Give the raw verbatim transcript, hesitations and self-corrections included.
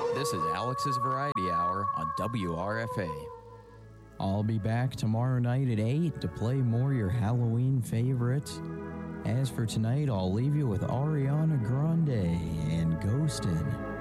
This is Alex's Variety Hour on W R F A. I'll be back tomorrow night at eight to play more your Halloween favorites. As for tonight, I'll leave you with Ariana Grande and Ghostin'.